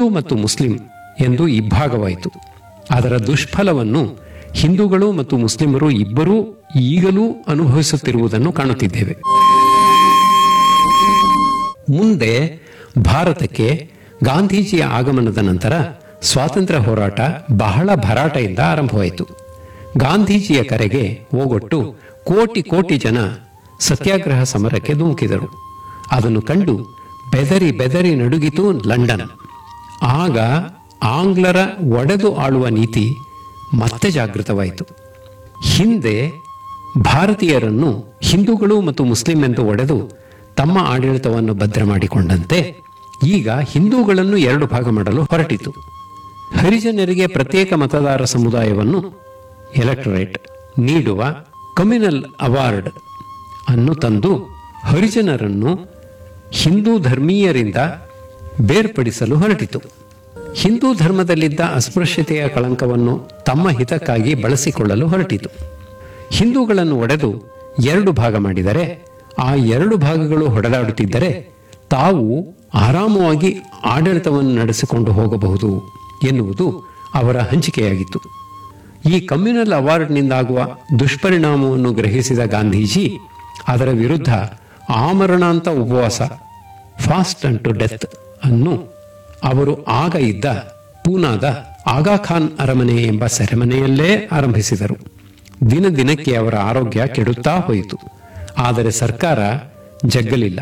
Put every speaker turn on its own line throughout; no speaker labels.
ಮತ್ತು ಮುಸ್ಲಿಂ ಎಂದು ಇಬ್ಬಾಗವಾಯಿತು. ಅದರ ದುಷ್ಫಲವನ್ನು ಹಿಂದೂಗಳು ಮತ್ತು ಮುಸ್ಲಿಮರು ಇಬ್ಬರೂ ಈಗಲೂ ಅನುಭವಿಸುತ್ತಿರುವುದನ್ನು ಕಾಣುತ್ತಿದ್ದೇವೆ. ಮುಂದೆ ಭಾರತಕ್ಕೆ ಗಾಂಧೀಜಿಯ ಆಗಮನದ ನಂತರ ಸ್ವಾತಂತ್ರ್ಯ ಹೋರಾಟ ಬಹಳ ಭರಾಟೆಯಿಂದ ಆರಂಭವಾಯಿತು. ಗಾಂಧೀಜಿಯ ಕರೆಗೆ ಓಗೊಟ್ಟು ಕೋಟಿ ಕೋಟಿ ಜನ ಸತ್ಯಾಗ್ರಹ ಸಮರಕ್ಕೆ ಧುಮುಕಿದರು. ಅದನ್ನು ಕಂಡು ಬೆದರಿ ಬೆದರಿ ನಡುಗಿತು ಲಂಡನ್. ಆಗ ಆಂಗ್ಲರ ಒಡೆದು ಆಳುವ ನೀತಿ ಮತ್ತೆ ಜಾಗೃತವಾಯಿತು. ಹಿಂದೆ ಭಾರತೀಯರನ್ನು ಹಿಂದೂಗಳು ಮತ್ತು ಮುಸ್ಲಿಂ ಎಂದು ಒಡೆದು ತಮ್ಮ ಆಡಳಿತವನ್ನು ಭದ್ರ ಮಾಡಿಕೊಂಡಂತೆ ಈಗ ಹಿಂದೂಗಳನ್ನು ಎರಡು ಭಾಗ ಮಾಡಲು ಹೊರಟಿತು. ಹರಿಜನರಿಗೆ ಪ್ರತ್ಯೇಕ ಮತದಾರ ಸಮುದಾಯವನ್ನು ಎಲೆಕ್ಟರೇಟ್ ನೀಡುವ ಕಮ್ಯುನಲ್ ಅವಾರ್ಡ್ ಅನ್ನು ತಂದು ಹರಿಜನರನ್ನು ಹಿಂದೂ ಧರ್ಮೀಯರಿಂದ ಬೇರ್ಪಡಿಸಲು ಹೊರಟಿತು. ಹಿಂದೂ ಧರ್ಮದಲ್ಲಿದ್ದ ಅಸ್ಪೃಶ್ಯತೆಯ ಕಳಂಕವನ್ನು ತಮ್ಮ ಹಿತಕ್ಕಾಗಿ ಬಳಸಿಕೊಳ್ಳಲು ಹೊರಟಿತು. ಹಿಂದೂಗಳನ್ನು ಒಡೆದು ಎರಡು ಭಾಗ ಮಾಡಿದರೆ ಆ ಎರಡು ಭಾಗಗಳು ಹೊಡೆದಾಡುತ್ತಿದ್ದರೆ ತಾವು ಆರಾಮವಾಗಿ ಆಡಳಿತವನ್ನು ನಡೆಸಿಕೊಂಡು ಹೋಗಬಹುದು ಎನ್ನುವುದು ಅವರ ಹಂಚಿಕೆಯಾಗಿತ್ತು. ಈ ಕಮ್ಯುನಲ್ ಅವಾರ್ಡ್ನಿಂದಾಗುವ ದುಷ್ಪರಿಣಾಮವನ್ನು ಗ್ರಹಿಸಿದ ಗಾಂಧೀಜಿ ಅದರ ವಿರುದ್ಧ ಆಮರಣಾಂತ ಉಪವಾಸ ಫಾಸ್ಟ್ ಅಂಡ್ ಟು ಡೆತ್ ಅನ್ನು ಅವರು ಆಗ ಇದ್ದ ಪೂನಾದ ಆಗಾ ಖಾನ್ ಅರಮನೆ ಎಂಬ ಸೆರೆಮನೆಯಲ್ಲೇ ಆರಂಭಿಸಿದರು. ದಿನ ದಿನಕ್ಕೆ ಅವರ ಆರೋಗ್ಯ ಕೆಡುತ್ತಾ ಹೋಯಿತು. ಆದರೆ ಸರ್ಕಾರ ಜಗ್ಗಲಿಲ್ಲ.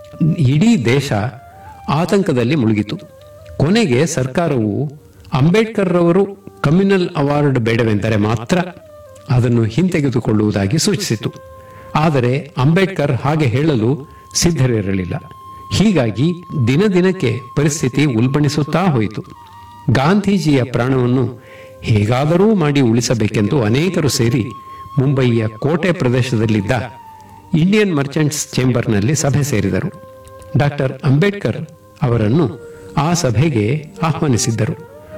ಇಡೀ ದೇಶ ಆತಂಕದಲ್ಲಿ ಮುಳುಗಿತು. ಕೊನೆಗೆ ಸರ್ಕಾರವು ಅಂಬೇಡ್ಕರ್ ರವರು ಕಮ್ಯುನಲ್ ಅವಾರ್ಡ್ ಬೇಡವೆಂದರೆ ಮಾತ್ರ ಅದನ್ನು ಹಿಂತೆಗೆದುಕೊಳ್ಳುವುದಾಗಿ ಸೂಚಿಸಿತು. ಆದರೆ ಅಂಬೇಡ್ಕರ್ ಹಾಗೆ ಹೇಳಲು ಸಿದ್ಧರಿರಲಿಲ್ಲ. ಹೀಗಾಗಿ ದಿನ ದಿನಕ್ಕೆ ಪರಿಸ್ಥಿತಿ ಉಲ್ಬಣಿಸುತ್ತಾ ಹೋಯಿತು. ಗಾಂಧೀಜಿಯ ಪ್ರಾಣವನ್ನು ಹೇಗಾದರೂ ಮಾಡಿ ಉಳಿಸಬೇಕೆಂದು ಅನೇಕರು ಸೇರಿ ಮುಂಬಯಿಯ ಕೋಟೆ ಪ್ರದೇಶದಲ್ಲಿದ್ದ ಇಂಡಿಯನ್ ಮರ್ಚೆಂಟ್ಸ್ ಚೇಂಬರ್ನಲ್ಲಿ ಸಭೆ ಸೇರಿದರು. ಡಾಕ್ಟರ್ ಅಂಬೇಡ್ಕರ್ ಅವರನ್ನು ಆ ಸಭೆಗೆ ಆಹ್ವಾನಿಸಿದ್ದರು.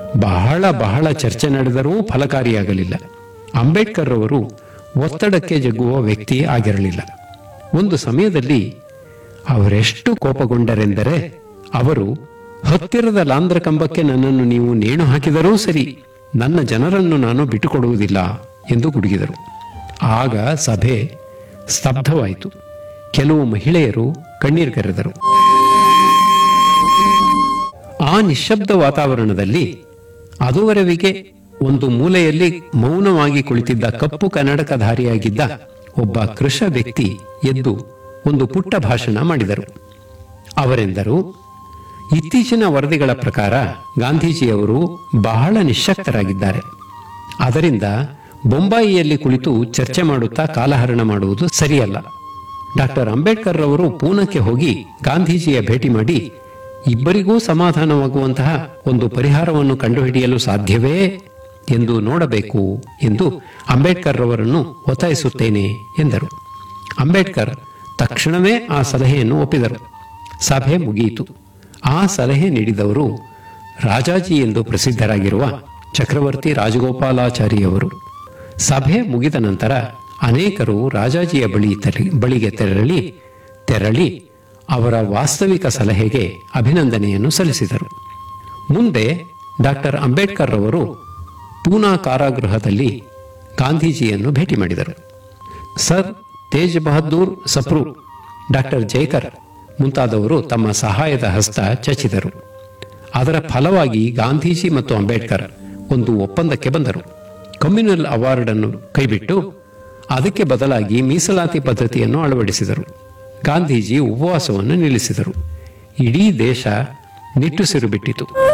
ಬಹಳ ಬಹಳ ಚರ್ಚೆ ನಡೆದರೂ ಫಲಕಾರಿಯಾಗಲಿಲ್ಲ. ಅಂಬೇಡ್ಕರ್ ಅವರು ಒತ್ತಡಕ್ಕೆ ಜಗ್ಗುವ ವ್ಯಕ್ತಿ ಆಗಿರಲಿಲ್ಲ. ಒಂದು ಸಮಯದಲ್ಲಿ ಅವರೆಷ್ಟು ಕೋಪಗೊಂಡರೆಂದರೆ ಅವರು ಹತ್ತಿರದ ಲಾಂಧ್ರ ಕಂಬಕ್ಕೆ ನನ್ನನ್ನು ನೀವು ನೇಣು ಹಾಕಿದರೂ ಸರಿ, ನನ್ನ ಜನರನ್ನು ನಾನು ಬಿಟ್ಟುಕೊಡುವುದಿಲ್ಲ ಎಂದು ಗುಡುಗಿದರು. ಆಗ ಸಭೆ ಸ್ತಬ್ಧವಾಯಿತು. ಕೆಲವು ಮಹಿಳೆಯರು ಕಣ್ಣೀರ್ಗರೆದರು. ಆ ನಿಶ್ಶಬ್ದ ವಾತಾವರಣದಲ್ಲಿ ಅದುವರೆವಿಗೆ ಒಂದು ಮೂಲೆಯಲ್ಲಿ ಮೌನವಾಗಿ ಕುಳಿತಿದ್ದ ಕಪ್ಪು ಕನ್ನಡಕಧಾರಿಯಾಗಿದ್ದ ಒಬ್ಬ ಕೃಷ ವ್ಯಕ್ತಿ ಎದ್ದು ಒಂದು ಪುಟ್ಟ ಭಾಷಣ ಮಾಡಿದರು. ಅವರೆಂದರು, ಇತ್ತೀಚಿನ ವರದಿಗಳ ಪ್ರಕಾರ ಗಾಂಧೀಜಿಯವರು ಬಹಳ ನಿಶ್ಶಕ್ತರಾಗಿದ್ದಾರೆ. ಅದರಿಂದ ಬೊಂಬಾಯಿಯಲ್ಲಿ ಕುಳಿತು ಚರ್ಚೆ ಮಾಡುತ್ತಾ ಕಾಲಹರಣ ಮಾಡುವುದು ಸರಿಯಲ್ಲ. ಡಾಕ್ಟರ್ ಅಂಬೇಡ್ಕರ್ ರವರು ಪೂನಾಕ್ಕೆ ಹೋಗಿ ಗಾಂಧೀಜಿಯ ಭೇಟಿ ಮಾಡಿ ಇಬ್ಬರಿಗೂ ಸಮಾಧಾನವಾಗುವಂತಹ ಒಂದು ಪರಿಹಾರವನ್ನು ಕಂಡುಹಿಡಿಯಲು ಸಾಧ್ಯವೇ ಎಂದು ನೋಡಬೇಕು ಎಂದು ಅಂಬೇಡ್ಕರ್ ರವರನ್ನು ಒತ್ತಾಯಿಸುತ್ತೇನೆ ಎಂದರು. ಅಂಬೇಡ್ಕರ್ ತಕ್ಷಣವೇ ಆ ಸಲಹೆಯನ್ನು ಒಪ್ಪಿದರು. ಸಭೆ ಮುಗಿಯಿತು. ಆ ಸಲಹೆ ನೀಡಿದವರು ರಾಜಾಜಿ ಎಂದು ಪ್ರಸಿದ್ಧರಾಗಿರುವ ಚಕ್ರವರ್ತಿ ರಾಜಗೋಪಾಲಾಚಾರಿಯವರು. ಸಭೆ ಮುಗಿದ ನಂತರ ಅನೇಕರು ರಾಜಾಜಿಯ ಬಳಿಗೆ ತೆರಳಿ ಅವರ ವಾಸ್ತವಿಕ ಸಲಹೆಗೆ ಅಭಿನಂದನೆಯನ್ನು ಸಲ್ಲಿಸಿದರು. ಮುಂದೆ ಡಾಕ್ಟರ್ ಅಂಬೇಡ್ಕರ್ ರವರು ಪೂನಾ ಕಾರಾಗೃಹದಲ್ಲಿ ಗಾಂಧೀಜಿಯನ್ನು ಭೇಟಿ ಮಾಡಿದರು. ಸರ್ ತೇಜ್ ಬಹದ್ದೂರ್ ಸಪ್ರು, ಡಾಕ್ಟರ್ ಜೈಕರ್ ಮುಂತಾದವರು ತಮ್ಮ ಸಹಾಯದ ಹಸ್ತ ಚಚಿದರು. ಅದರ ಫಲವಾಗಿ ಗಾಂಧೀಜಿ ಮತ್ತು ಅಂಬೇಡ್ಕರ್ ಒಂದು ಒಪ್ಪಂದಕ್ಕೆ ಬಂದರು. ಕಮ್ಯುನಲ್ ಅವಾರ್ಡ್ ಅನ್ನು ಕೈಬಿಟ್ಟು ಅದಕ್ಕೆ ಬದಲಾಗಿ ಮೀಸಲಾತಿ ಪದ್ಧತಿಯನ್ನು ಅಳವಡಿಸಿದರು. ಗಾಂಧೀಜಿ ಉಪವಾಸವನ್ನು ನಿಲ್ಲಿಸಿದರು. ಇಡೀ ದೇಶ ನಿಟ್ಟುಸಿರು ಬಿಟ್ಟಿತು.